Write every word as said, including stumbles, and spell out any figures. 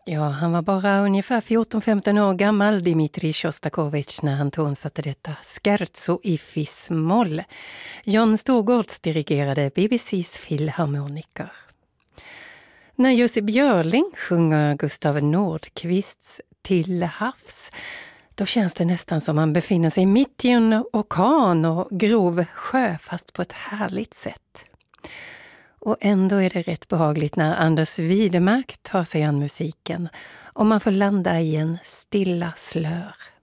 Ja, han var bara ungefär fjorton femton år gammal, Dmitrij Sjostakovitj, när han tonsatte detta scherzo i fis-moll. John Storgårds dirigerade B B C:s filharmoniker. När Jussi Björling sjunger Gustav Nordqvists Till havs, då känns det nästan som man befinner sig mitt i en orkan och grov sjö, fast på ett härligt sätt. Och ändå är det rätt behagligt när Anders Widemark tar sig an musiken och man får landa i en stilla slör.